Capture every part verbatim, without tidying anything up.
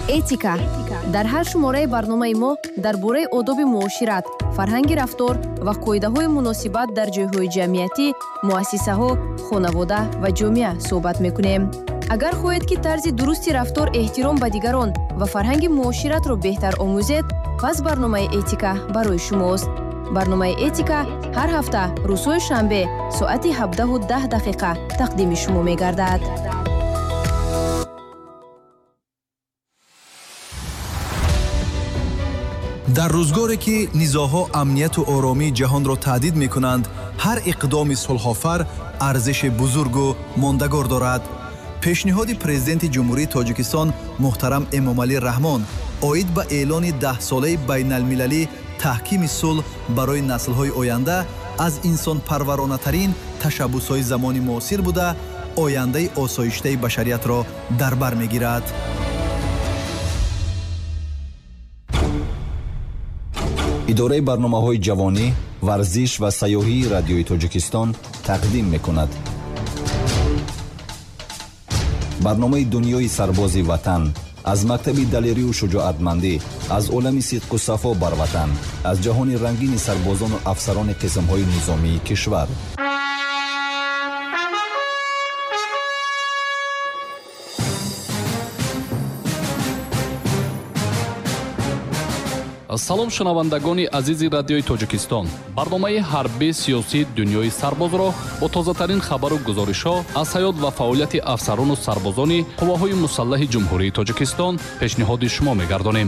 Этика. дар ҳар шумораи барномаи мо дар бораи одоби муошират, фарҳанги рафтор ва қоидаҳои муносибат дар ҷойҳои ҷамъиятӣ, муассисаҳо, хонавода ва ҷомеа суҳбат мекунем. агар хоҳед ки тарзи дурусти рафтор, эҳтиром ба дигарон ва фарҳанги муоширатро беҳтар омӯзед, пас барномаи Этика барои шумост. барномаи Этика ҳар ҳафта рӯзҳои шанбе соати ҳабдаҳу даҳ дақиқа тақдими шумо мегардад. дар рӯзгоре ки низоъҳо амнияту оромии ҷаҳонро таҳдид мекунанд, ҳар иқдоми сулҳофар арзиши бузургу мондагор дорад. пешниҳоди президенти ҷумҳурии Тоҷикистон муҳтарам Эмомалӣ Раҳмон оид ба эълони даҳсолаи байналмилалӣ таҳкими сулҳ барои наслҳои оянда аз инсонпарваронатарин ташаббусҳои замони муосир буда, ояндаи осоиштаи башариятро дар бар мегирад. идораи барномаҳои ҷавонӣ, варзиш ва сайёҳии радиои Тоҷикистон тақдим мекунад. барномаи дунёи сарбози ватан аз мактаби далерию шуҷоатмандӣ, аз олами сидқу сафо бар ватан, аз ҷаҳони рангини сарбозону афсарони қисмҳои низомии кишвар. салом шунавандагони азизи радиои Тоҷикистон. барномаи ҳарбӣ сиёсӣ дунёи сарбозро бо тозатарин хабару гузоришҳо аз ҳаёт ва фаъолияти афсарону сарбозони қувваҳои мусаллаҳи ҷумҳурии Тоҷикистон пешниҳоди шумо мегардонем.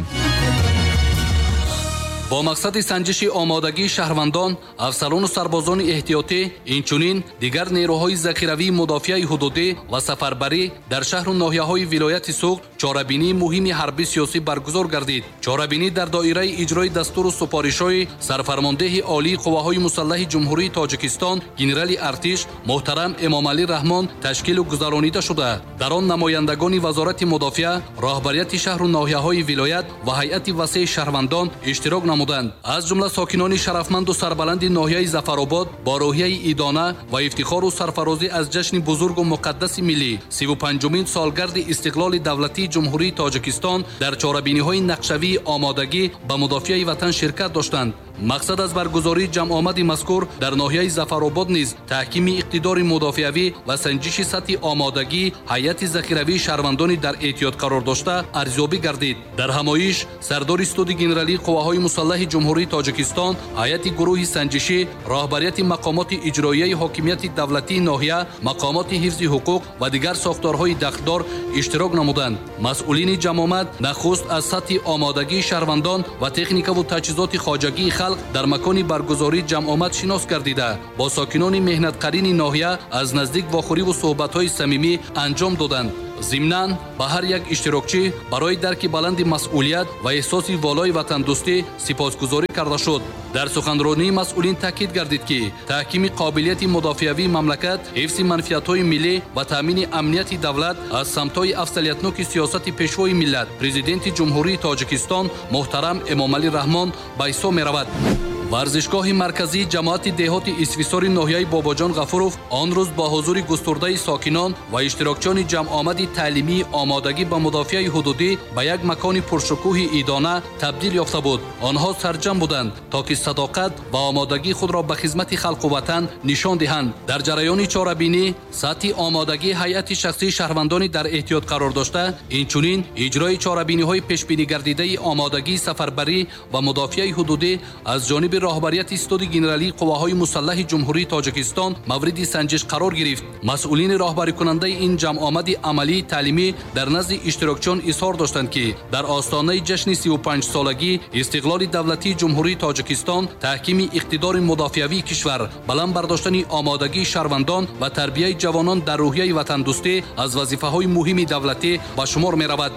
бо мақсади санҷиши омодагии шаҳрвандон, афсарону сарбозони эҳтиётӣ, инчунин дигар нерӯҳои захиравии мудофиаи ҳудудӣ ва сафарбарӣ дар шаҳру ноҳияҳои вилояти Суғд чорабинии муҳими ҳарбӣ сиёсӣ баргузор гардид. чорабинӣ дар доираи иҷрои дастуру супоришҳои сарфармондеҳи олии қувваҳои мусаллаҳи ҷумҳурии Тоҷикистон генерали артиш муҳтарам Эмомалӣ Раҳмон ташкилу гузаронида шуда, дар он намояндагони вазорати мудофиа, роҳбарияти шаҳру ноҳияҳои вилоят ва ҳайати васеъи шаҳрвандон иштирок намуданд. аз ҷумла сокинони шарафманду сарбаланди ноҳияи Зафаробод бо рӯҳияи идона ва ифтихору сарфарозӣ аз ҷашни бузургу муқаддаси миллӣ сиву панҷумин солгарди истиқлоли давлатии ҷумҳурии Тоҷикистон дар чорабиниҳои нақшавии омодагӣ ба мудофиаи ватан ширкат доштанд. мақсад аз баргузории ҷамъомади мазкур дар ноҳияи Зафаробод низ таҳкими иқтидори мудофиавӣ ва санҷиши сатҳи омодагии ҳайати захиравии шаҳрвандони дар эҳтиёт қарор дошта арзёбӣ гардид. дар ҳамоиш сардори студи генералии қувваҳои мусаллаҳи ҷумҳурии Тоҷикистон, ҳайати гурӯҳи санҷишӣ, роҳбарияти мақомоти иҷроияи ҳокимияти давлатии ноҳия, мақомоти ҳифзи ҳуқуқ ва дигар сохторҳои дахлдор иштирок намуданд. масъулини ҷамъомат нахуст аз сатҳи омодагии шаҳрвандон ва техникаву таҷҳизоти хоҷагии халқ дар макони баргузории ҷамъомат шинос гардида, бо сокинони меҳнатқарини ноҳия аз наздик вохӯриву суҳбатҳои самимӣ анҷом доданд. зимнан ба ҳар як иштирокчӣ барои дарки баланди масъулият ва эҳсоси волои ватандӯстӣ сипосгузорӣ карда шуд. дар суханронии масъулин таъкид гардид ки таҳкими қобилияти мудофиавии мамлакат, ҳифзи манфиатҳои миллӣ ва таъмини амнияти давлат аз самтҳои афзалиятноки сиёсати пешвои миллат президенти ҷумҳурии Тоҷикистон муҳтарам Эмомалӣ Раҳмон ба ҳисоб меравад. варзишгоҳи марказии ҷамоати деҳоти исфисори ноҳияи Бобоҷон Ғафуров он рӯз бо ҳузури густурдаи сокинон ва иштирокчони ҷамъомади таълимии омодагӣ ба мудофиаи ҳудудӣ ба як макони пуршукӯҳи идона табдил ёфта буд. онҳо сарҷам буданд то ки садоқат ва омодагии худро ба хизмати халқу ватан нишон диҳанд. дар ҷараёни чорабинӣ сатҳи омодагии ҳайати шахсии шаҳрвандони дар эҳтиёт қарор дошта, инчунин иҷрои чорабиниҳои пешбинигардидаи омодагии сафарбарӣ ва мудофиаи ҳудудӣ аз ҷониби роҳбарияти студи генералии қувваҳои мусаллаҳи ҷумҳурии Тоҷикистон мавриди санҷиш қарор гирифт. масъулини роҳбарикунандаи ин ҷамъомади амалии таълимӣ дар назди иштирокчиён изҳор доштанд ки дар остонаи ҷашни сиву панҷсолагии истиқлоли давлатии ҷумҳурии Тоҷикистон таҳкими иқтидори мудофиавии кишвар, баланд бардоштани омодагии шаҳрвандон ва тарбияи ҷавонон дар рӯҳияи ватандӯстӣ аз вазифаҳои муҳими давлатӣ ба шумор меравад.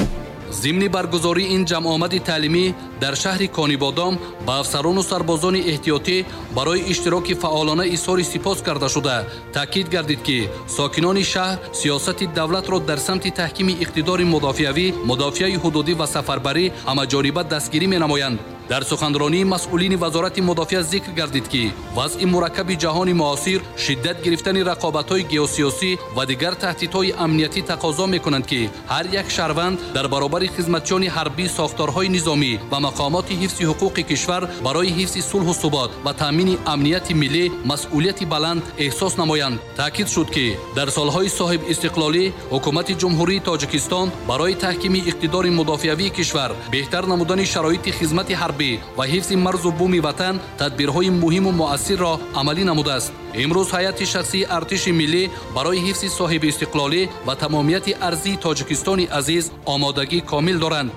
зимни баргузории ин ҷамъомади таълимӣ дар шаҳри Конибодом ба афсарону сарбозони эҳтиётӣ барои иштироки фаъолона изҳори сипос карда шуда, таъкид гардид ки сокинони шаҳр сиёсати давлатро дар самти таҳкими иқтидори мудофиавӣ, мудофиаи ҳудудӣ ва сафарбарӣ ҳамаҷониба дастгирӣ менамоянд. дар суханронии масъулини вазорати мудофиа зикр гардид ки вазъи мураккаби ҷаҳони муосир шиддат гирифтани рақобатҳои геосиёсӣ ва дигар таҳдидҳои амниятӣ тақозо мекунанд ки ҳар як шаҳрванд дар баробари хизматчиёни ҳарбӣ, сохторҳои низомӣ ва мақомоти ҳифзи ҳуқуқи кишвар барои ҳифзи сулҳу субот ва таъмини амнияти миллӣ масъулияти баланд эҳсос намоянд. таъкид шуд ки дар солҳои соҳибистиқлолӣ ҳукумати ҷумҳурии тоҷикистон барои таҳкими иқтидори мудофиавии кишвар, беҳтар намудани шароити хизмати ҳарбӣ ва ҳифзи марзу бӯми ватан тадбирҳои муҳиму муассирро амалӣ намудааст. имрӯз ҳайати шахсии артиши миллӣ барои ҳифзи соҳибистиқлолӣ ва тамомияти арзии тоҷикистони азиз омодагӣ комил доранд.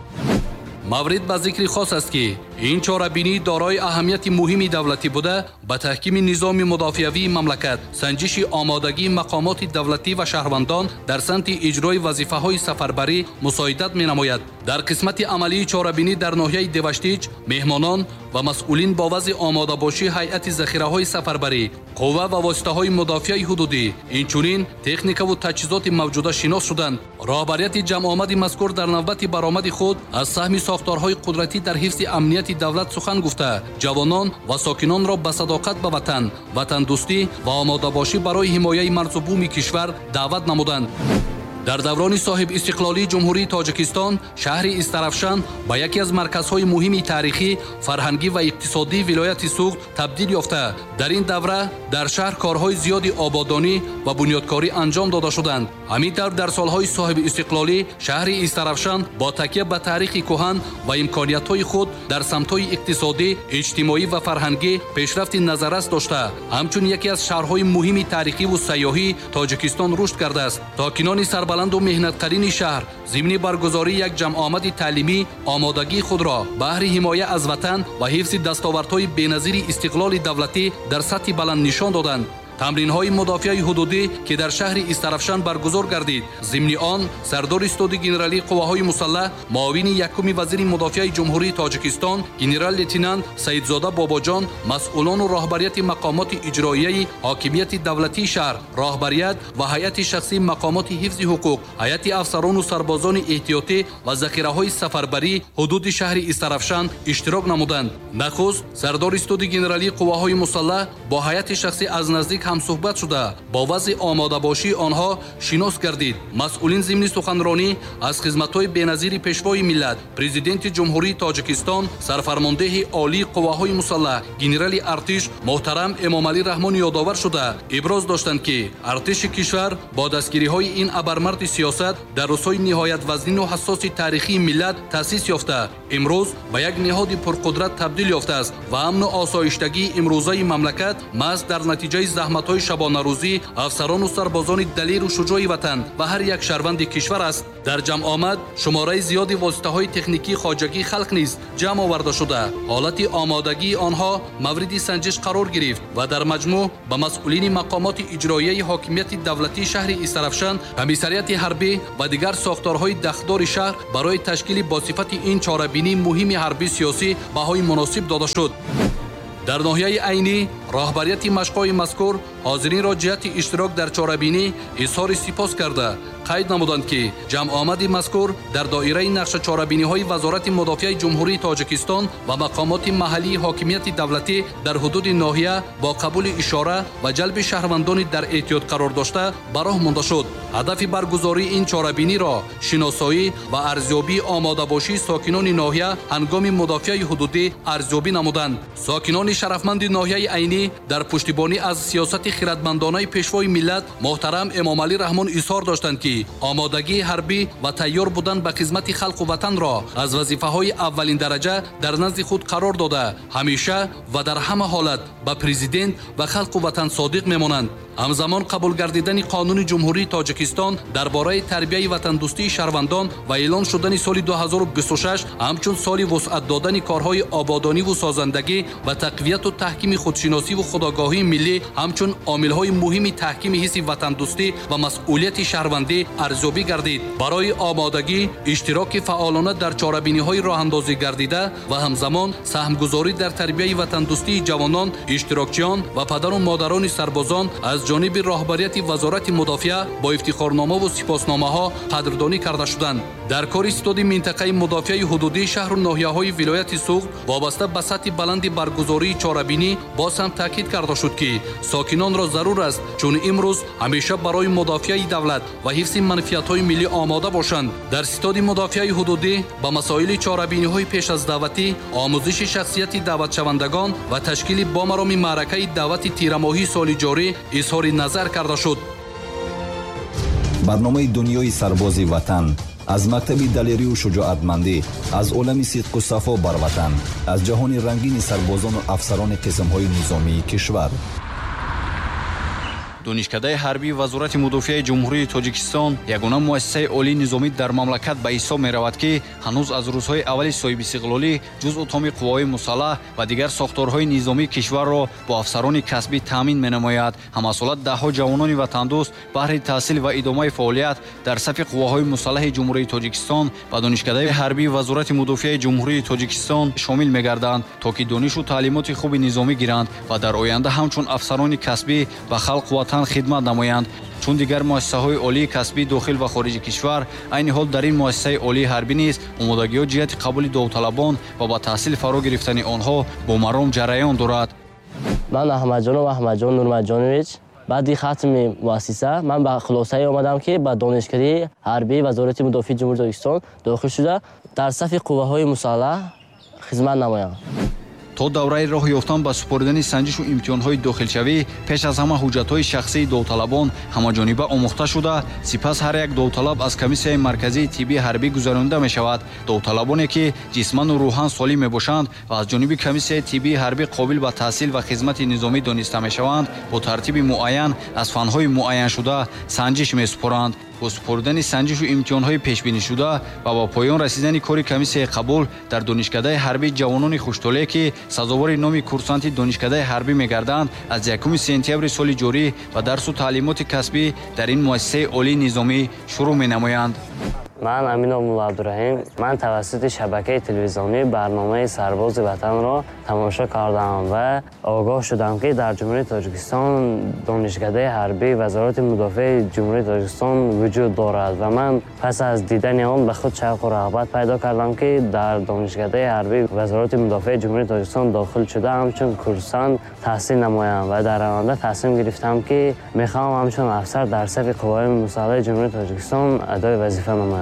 маврид ба зикри хос аст ки ин чорабинӣ дорои аҳамияти муҳими давлатӣ буда ба таҳкими низоми мудофиавии мамлакат, санҷиши омодагии мақомоти давлатӣ ва шаҳрвандон дар самти иҷрои вазифаҳои сафарбарӣ мусоидат менамояд. дар қисмати амалии чорабинӣ дар ноҳияи деваштиҷ меҳмонон ва масъулин бо вазъи омодабошии ҳайати захираҳои сафарбарӣ, қувва ва воситаҳои мудофиаи ҳудудӣ, инчунин техникаву таҷҳизоти мавҷуда шинос шуданд. роҳбарияти ҷамъомади мазкур дар навбати баромади худ аз саҳми сохторҳои қудратӣ дар ҳифзи амнияти давлат сухан гуфта, ҷавонон ва сокинонро ба садоқат ба ватан, ватандӯстӣ ва омодабошӣ барои ҳимояи марзу бӯми кишвар даъват намуданд. дар даврони соҳибистиқлолии ҷумҳурии тоҷикистон шаҳри Истарафшан ба яке аз марказҳои муҳими таърихӣ, фарҳангӣ ва иқтисодии вилояти Суғд табдил ёфта, дар ин давра дар шаҳр корҳои зиёди ободонӣ ва бунёдкорӣ анҷом дода шуданд. ҳамин тавр дар солҳои соҳибистиқлолӣ шаҳри Истарафшан бо такя ба таърихи кӯҳан ва имкониятҳои худ дар самтҳои иқтисодӣ, иҷтимоӣ ва фарҳангӣ пешрафти назаррас дошта, ҳамчун яке аз шаҳрҳои муҳими таърихиву сайёҳӣ Тоҷикистон рушд кардааст. токинони сарбаланду меҳнатқарини шаҳр зимни баргузории як ҷамъомади таълимӣ омодагии худро баҳри ҳимоя аз ватан ва ҳифзи дастовардҳои беназири истиқлоли давлатӣ дар сатҳи баланд нишон доданд. тамринҳои мудофиаи ҳудудӣ ки дар шаҳри Истарафшан баргузор гардид, зимни он сардори стоди генералии қувваҳои мусаллаҳ, муовини якуми вазири мудофиаи ҷумҳурии Тоҷикистон генерал-лейтенант Саидзода Бобоҷон, масъулону роҳбарияти мақомоти иҷроияи ҳокимияти давлатии шаҳр, роҳбарият ва ҳайати шахсии мақомоти ҳифзи ҳуқуқ, ҳайати афсарону сарбозони эҳтиётӣ ва захираҳои сафарбарӣ ҳудуди шаҳри Истарафшан иштирок намуданд. нахуст сардори стоди генералии қувваҳои мусаллаҳ бо ҳайати шахсӣ аз наздик ҳамсуҳбат шуда бо вазъи омодабошии онҳо шинос гардид. масъулин зимни суханронӣ аз хизматҳои беназири пешвои миллат, президенти ҷумҳурии Тоҷикистон, сарфармондеҳи олии қувваҳои мусаллаҳ, генерали артиш муҳтарам Эмомалӣ Раҳмон ёдовар шуда иброз доштанд ки артиши кишвар бо дастгириҳои ин абармарди сиёсат дар рӯзҳои ниҳоят вазнину ҳассоси таърихии миллат таъсис ёфта, имрӯз ба як ниҳоди пурқудрат табдил ёфтааст ва амну осоиштагии имрӯзаи мамлакат маҳз дар натиҷаи заҳматҳои шабонарӯзӣ афсарону сарбозони далеру шуҷои ватан ва ҳар як шаҳрванди кишвар аст. дар ҷамъомад шумораи зиёди воситаҳои техникии хоҷагии халқ низ ҷамъ оварда шуда, ҳолати омодагии онҳо мавриди санҷиш қарор гирифт ва дар маҷмӯъ ба масъулини мақомоти иҷроияи ҳокимияти давлатии шаҳри Истарафшан, комиссарияти ҳарбӣ ва дигар сохторҳои дахтдори шаҳр барои ташкили босифати ин чорабинии муҳими ҳарбӣ сиёсӣ баҳои муносиб дода шуд. дар ноҳияи айнӣ роҳбарияти машқҳои мазкур ҳозиринро ҷиҳати иштирок дар чорабинӣ изҳори сипос карда қайд намуданд ки ҷамъомади мазкур дар доираи нақшачорабиниҳои вазорати мудофиаи ҷумҳурии Тоҷикистон ва мақомоти маҳаллии ҳокимияти давлатӣ дар ҳудуди ноҳия бо қабули ишора ва ҷалби шаҳрвандони дар эҳтиёт қарор дошта ба роҳ монда шуд. ҳадафи баргузории ин чорабиниро шиносоӣ ва арзёбии омодабошии сокинони ноҳия ҳангоми мудофиаи ҳудудӣ арзёбӣ намуданд. сокинони шарафманди ноҳияи айнӣ дар пуштибонӣ аз сиёсати хиратмандонаи пешвои миллат муҳтарам Эмомалӣ Раҳмон изҳор доштанд ки омодагии ҳарбӣ ва тайёр будан ба хизмати халқу ватанро аз вазифаҳои аввалин дараҷа дар назди худ қарор дода, ҳамеша ва дар ҳама ҳолат ба президент ва халқу ватан содиқ мемонанд. ҳамзамон қабул гардидани қонуни ҷумҳурии Тоҷикистон дар бораи тарбияи ватандӯстии шаҳрвандон ва эълон шудани соли ду ҳазору бисту шаш ҳамчун соли вусъат додани корҳои ободониву созандагӣ ва тақвияту таҳкими худшиносӣ таҳассусиву худогоҳии миллӣ ҳамчун омилҳои муҳими таҳкими ҳисси ватандӯстӣ ва масъулияти шаҳрвандӣ арзёбӣ гардид. Барои омодагӣ, иштироки фаъолона дар чорабиниҳои роҳандозӣ гардида ва ҳамзамон саҳмгузорӣ дар тарбияи ватандӯстии ҷавонон, иштирокчиён ва падару модарони сарбозон аз ҷониби роҳбарияти вазорати мудофиа бо ифтихорномаву сипосномаҳо қадрдонӣ карда шуданд. дар кори ситоди минтақаи мудофиаи ҳудудии шаҳру ноҳияҳои вилояти Суғд вобаста ба сатҳи баланди баргузории чорабинӣ боз ҳам таъкид карда шуд ки сокинонро зарур аст чун имрӯз ҳамеша барои мудофиаи давлат ва ҳифзи манфиатҳои миллӣ омода бошанд. дар ситоди мудофиаи ҳудудӣ ба масоили чорабиниҳои пеш аз даъватӣ, омӯзиши шахсияти даъватшавандагон ва ташкили бомароми маъракаи даъвати тирамоҳии соли ҷорӣ изҳори назар карда шуд. барномаи дунёи сарбози ватан аз мактаби далерию шуҷоатмандӣ, аз олами сидқу сафо бар ватан, аз ҷаҳони рангини сарбозону афсарони қисмҳои низомии кишвар. донишкадаи ҳарбии вазорати мудофиаи ҷумҳурии Тоҷикистон ягона муассисаи олии низомӣ дар мамлакат ба ҳисоб меравад ки ҳанӯз аз рӯзҳои аввали соҳибистиқлолӣ ҷузъу томи қувваҳои мусаллаҳ ва дигар сохторҳои низомии кишварро бо афсарони касбӣ таъмин менамояд. ҳамасолат даҳҳо ҷавонони ватандӯст баҳри таҳсил ва идомаи фаъолият дар сафи қувваҳои мусаллаҳи ҷумҳурии Тоҷикистон ба донишкадаи ҳарбии вазорати мудофиаи ҷумҳурии Тоҷикистон шомил мегарданд, то ки донишу таълимоти хуби низомӣ гиранд ва дар оянда ҳамчун афсарони касбӣ ба халқу ватан хидмат намоянд. чун дигар муассисаҳои олии касбии дохил ва хориҷи кишвар, айни ҳол дар ин муассисаи олии ҳарбӣ низ омодагиҳо ҷиҳати қабули довталабон ва ба таҳсил фаро гирифтани онҳо бо маром ҷараён дорад. ман аҳмадҷонов аҳмадҷон нурмаҷонович баъди хатми муассиса ман ба хулосае омадам ки ба донишкадаи ҳарбии вазорати мудофиаи ҷумҳурии Тоҷикистон дохил шуда дар сафи қувваҳои мусаллаҳ хизмат намоям. то давраи роҳ ёфтан ба супоридани санҷишу имтиҳонҳои дохилшавӣ пеш аз ҳама ҳуҷҷатҳои шахсии довталабон ҳамаҷониба омӯхта шуда, сипас ҳар як довталаб аз комиссияи марказии тиббии ҳарбӣ гузаронида мешавад. довталабоне ки ҷисману рӯҳан солим мебошанд ва аз ҷониби комиссияи тиббии ҳарбӣ қобил ба таҳсил ва хизмати низомӣ дониста мешаванд, бо тартиби муайян аз фанҳои муайяншуда санҷиш месупоранд. бо супоридани санҷишу имтиҳонҳои пешбинишуда ва ба поён расидани кори комиссияи қабул дар донишкадаи ҳарбии ҷавонони хуштоле ки сазовори номи курсанти донишкадаи ҳарбӣ мегарданд, аз якуми сентябри соли ҷорӣ ба дарсу таълимоти касбӣ дар ин муассисаи олии низомӣ шурӯъ менамоянд. ман Аминов Мулла Абдурраҳим ман тавассути шабакаи телевизионии барномаи Сарбози ватанро тамошо кардам ва огоҳ шудам ки дар ҷумҳурии Тоҷикистон донишкадаи ҳарбии вазорати мудофиаи ҷумҳурии Тоҷикистон вуҷуд дорад ва ман пас аз дидани он ба худ шавқу рағбат пайдо кардам ки дар донишкадаи ҳарбии вазорати мудофиаи ҷумҳурии Тоҷикистон дохил шуда ҳамчун курсант таҳсил намоям ва дар раванда тасмим гирифтам ки мехоҳам ҳамчун афсар дар сафи қувваҳои мусаллаҳи ҷумҳурии Тоҷикистон адои вазифа намоям.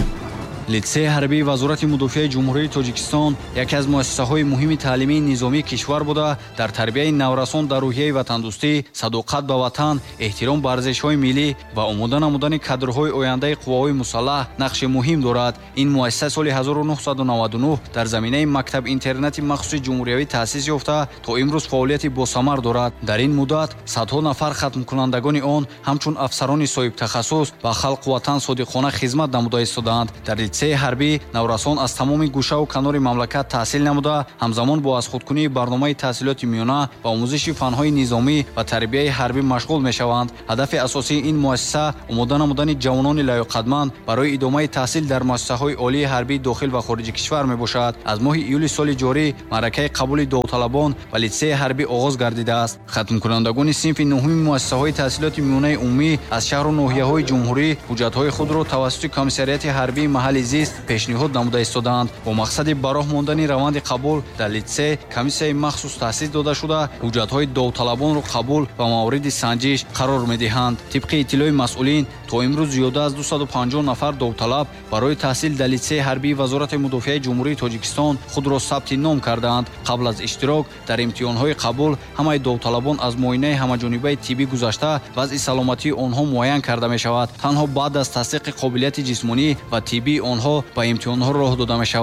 литсеи ҳарбии вазорати мудофиаи ҷумҳурии Тоҷикистон яке аз муассисаҳои муҳими таълимии низомии кишвар буда дар тарбияи наврасон дар рӯҳияи ватандӯстӣ, садоқат ба ватан, эҳтиром ба арзишҳои миллӣ ва омода намудани кадрҳои ояндаи қувваҳои мусаллаҳ нақши муҳим дорад. ин муассиса соли ҳазору нуҳсаду наваду нӯҳ дар заминаи мактаб-интернати махсуси ҷумҳуриявӣ таъсис ёфта, то имрӯз фаъолияти босамар дорад. дар ин муддат садҳо нафар хатмкунандагони он ҳамчун афсарони соҳибтахассус ба халқу ватан содиқона хизмат намуда истодаанд. дар литсеи ҳарбӣ наврасон аз тамоми гӯшаву канори мамлакат таҳсил намуда, ҳамзамон бо азхудкунии барномаи таҳсилоти миёна ва омӯзиши фанҳои низомӣ ва тарбияи ҳарбӣ машғул мешаванд. ҳадафи асосии ин муассиса омода намудани ҷавонони лаёқатманд барои идомаи таҳсил дар муассисаҳои олии ҳарбии дохил ва хориҷи кишвар мебошад. аз моҳи июли соли ҷорӣ маъракаи қабули довталабон ва литсеи ҳарбӣ оғоз гардидааст. хатмкунандагони синфи нуҳуми муассисаҳои таҳсилоти миёнаи умумӣ аз шаҳру ноҳияҳои ҷумҳурӣ ҳуҷҷатҳои худро тавассути комиссарияти ҳарбии маҳалли зист пешниҳод намуда истодаанд. бо мақсади ба роҳ мондани раванди қабул дар литсе комиссияи махсус таъсис дода шуда ҳуҷҷатҳои довталабонро қабул ва мавриди санҷиш қарор медиҳанд. тибқи иттилои масъулин, то имрӯз зиёда аз дусаду панҷоҳ нафар довталаб барои таҳсил дар литсеи ҳарбии вазорати мудофиаи ҷумҳурии Тоҷикистон худро сабти ном кардаанд. қабл аз иштирок дар имтиҳонҳои қабул ҳамаи довталабон аз муоинаи ҳамаҷонибаи тиббӣ гузашта вазъи саломатии онҳо муайян карда мешавад. танҳо баъд аз тасдиқи қобилияти ҷисмонӣ ва тиббии онҳо ба имтиҳонҳо роҳ дода мешавад.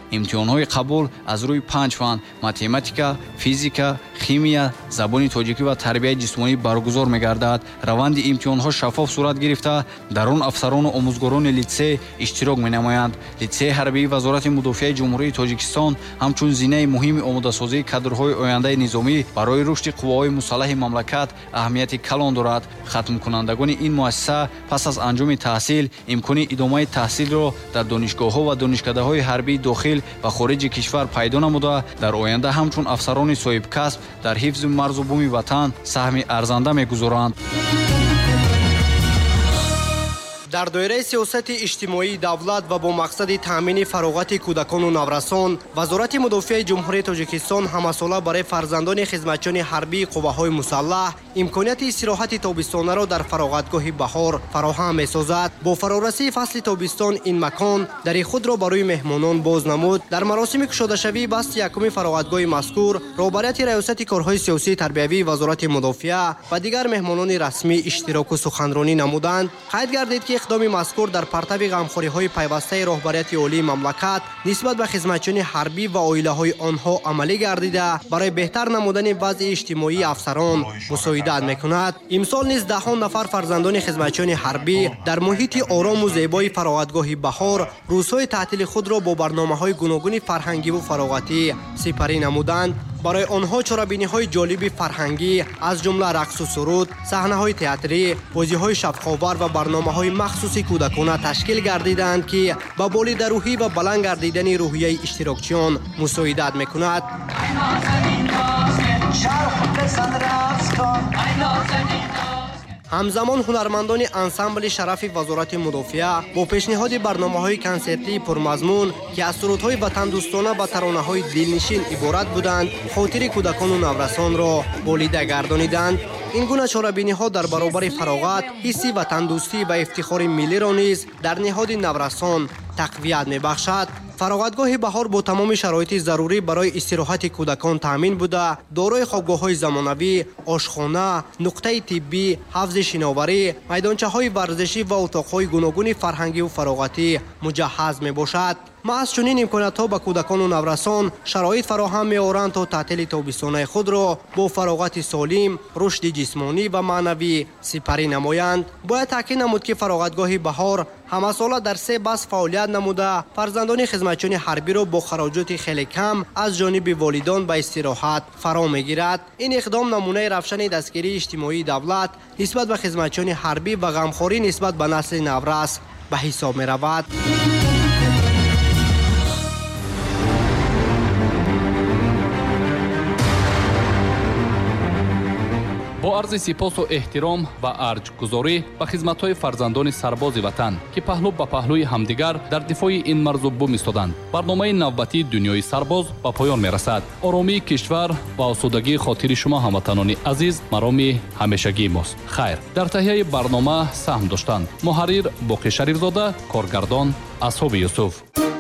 имтиҳонҳои қабул аз рӯи панҷ фан математика, физика, химия, забони тоҷикӣ ва тарбияи ҷисмонӣ баргузор мегардад. раванди имтиҳонҳо шаффоф сурат гирифта, дар он афсарону омӯзгорони литсей иштирок менамоянд. литсеи ҳарбии вазорати мудофиаи ҷумҳурии Тоҷикистон ҳамчун зинаи муҳими омодасозии кадрҳои ояндаи низомӣ барои рушди қувваҳои мусаллаҳи мамлакат аҳамияти калон дорад. хатмкунандагони ин муассиса пас аз анҷоми таҳсил имкони идомаи таҳсилро дар донишгоҳҳо ва донишкадаҳои ҳарбии дохил ва хориҷи кишвар пайдо намуда, дар оянда ҳамчун афсарони соҳибкасб дар ҳифзи марзу буми ватан саҳми арзанда мегузоранд. дар доираи сиёсати иҷтимоии давлат ва бо мақсади таъмини фароғати кӯдакону наврасон, вазорати мудофиаи ҷумҳурии Тоҷикистон ҳамасола барои фарзандони хизматчони ҳарбии қувваҳои мусаллаҳ имконияти истироҳати тобистонаро дар фароғатгоҳи баҳор фароҳам месозад. бо фарорасии фасли тобистон ин макон дари худро барои меҳмонон боз намуд. дар маросими кушодашавии басти якуми фароғатгоҳи мазкур роҳбарияти раёсати корҳои сиёсии тарбиявии вазорати мудофиа ва дигар меҳмонони расмӣ иштироку суханронӣ намуданд. қайд гардид ки иқдоми мазкур дар партави ғамхориҳои пайвастаи роҳбарияти олии мамлакат нисбат ба хизматчони ҳарбӣ ва оилаҳои онҳо амалӣ гардида барои беҳтар намудани вазъи иҷтимоии афсарон мусоидат мекунад. имсол низ даҳон нафар фарзандони хизматчони ҳарбӣ дар муҳити орому зебои фароғатгоҳи баҳор рӯзҳои таътили худро бо барномаҳои гуногуни фарҳангиву фароғатӣ сипарӣ намуданд. барои онҳо чорабиниҳои ҷолиби фарҳангӣ аз ҷумла рақсу суруд, саҳнаҳои театрӣ, бозиҳои шабховар ва барномаҳои махсуси кӯдакона ташкил гардиданд, ки ба болидарӯҳӣ ва баланд гардидани рӯҳияи иштирокчиён мусоидат мекунад. ҳамзамон ҳунармандони ансамбли шарафи вазорати мудофиа бо пешниҳоди барномаҳои консертии пурмазмун, ки аз сурудҳои ватандӯстона ба таронаҳои дилнишин иборат буданд, хотири кӯдакону наврасонро болида гардониданд. ин гуна чорабиниҳо дар баробари фароғат ҳисси ватандӯстӣ ва ифтихори миллиро низ дар ниҳоди наврасон тақвият мебахшад. фароғатгоҳи баҳор бо тамоми шароити зарурӣ барои истироҳати кӯдакон таъмин буда, дорои хобгоҳҳои замонавӣ, ошхона, нуқтаи тиббӣ, ҳавзи шиноварӣ, майдончаҳои варзишӣ ва утоқҳои гуногуни фарҳангиву фароғатӣ муҷаҳҳаз мебошад. маҳз чунин имкониятҳо ба кӯдакону наврасон шароит фароҳам меоранд, то таътили тобистонаи худро бо фароғати солим, рушди ҷисмонӣ ва маънавӣ сипарӣ намоянд. бояд таъкид намуд, ки фароғатгоҳи баҳор ҳамасола дар се баъз фаъолият намуда, фарзандони хизматчони ҳарбиро бо хароҷоти хеле кам аз ҷониби волидон ба истироҳат фаро мегирад. ин иқдом намунаи равшани дастгирии иҷтимоии давлат нисбат ба хизматчони ҳарбӣ ва ғамхорӣ нисбат ба насли наврас ба ҳисоб меравад. бо арзи сипосу эҳтиром ва арҷгузорӣ ба хизматҳои фарзандони сарбози ватан, ки паҳлӯ ба паҳлӯи ҳамдигар дар дифои ин марзу бум истоданд, барномаи навбатии дунёи сарбоз ба поён мерасад. оромии кишвар ва осудагии хотири шумо ҳамватанони азиз мароми ҳамешагии мост. хайр, дар таҳияи барнома саҳм доштанд муҳаррир Боқӣ Шарифзода, коргардон Асҳоби Юсуф.